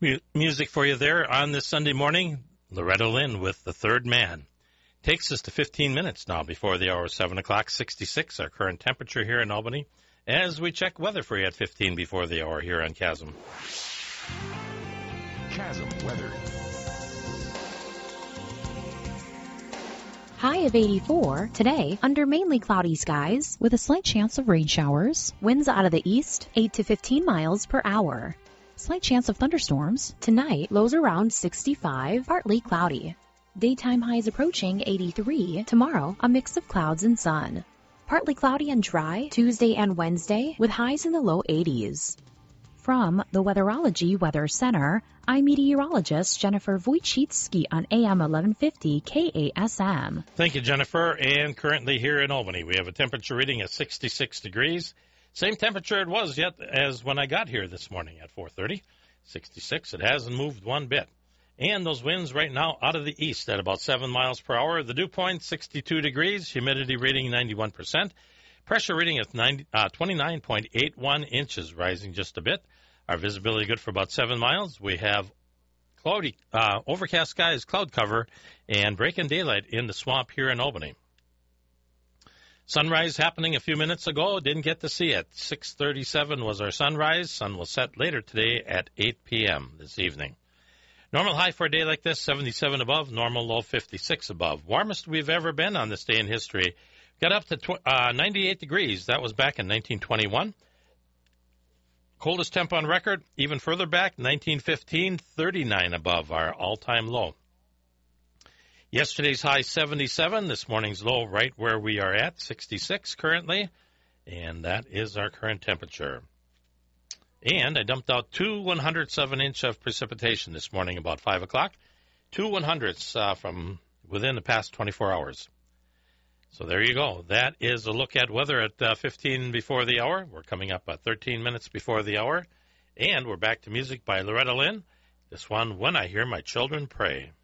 Music for you there on this Sunday morning. Loretta Lynn with The Third Man. Takes us to 15 minutes now before the hour of 7 o'clock, 66, our current temperature here in Albany, as we check weather for you at 15 before the hour here on Chasm. Chasm weather. High of 84 today under mainly cloudy skies with a slight chance of rain showers. Winds out of the east 8 to 15 miles per hour. Slight chance of thunderstorms. Tonight, lows around 65, partly cloudy. Daytime highs approaching 83. Tomorrow, a mix of clouds and sun. Partly cloudy and dry Tuesday and Wednesday with highs in the low 80s. From the Weatherology Weather Center, I'm meteorologist Jennifer Wojcicki on AM 1150 KASM. Thank you, Jennifer. And currently here in Albany, we have a temperature reading at 66 degrees. Same temperature it was yet as when I got here this morning at 4:30, 66. It hasn't moved one bit. And those winds right now out of the east at about 7 miles per hour. The dew point, 62 degrees. Humidity reading, 91%. Pressure reading at 29.81 inches, rising just a bit. Our visibility good for about 7 miles. We have cloudy, overcast skies, cloud cover, and breaking daylight in the swamp here in Albany. Sunrise happening a few minutes ago. Didn't get to see it. 6:37 was our sunrise. Sun will set later today at 8 p.m. this evening. Normal high for a day like this, 77 above. Normal low, 56 above. Warmest we've ever been on this day in history. Got up to 98 degrees. That was back in 1921. Coldest temp on record, even further back, 1915, 39 above our all-time low. Yesterday's high, 77. This morning's low right where we are at, 66 currently. And that is our current temperature. And I dumped out 2 100ths of an inch of precipitation this morning about 5 o'clock. 2 100ths from within the past 24 hours. So there you go. That is a look at weather at 15 before the hour. We're coming up at 13 minutes before the hour. And we're back to music by Loretta Lynn. This one, When I Hear My Children Pray.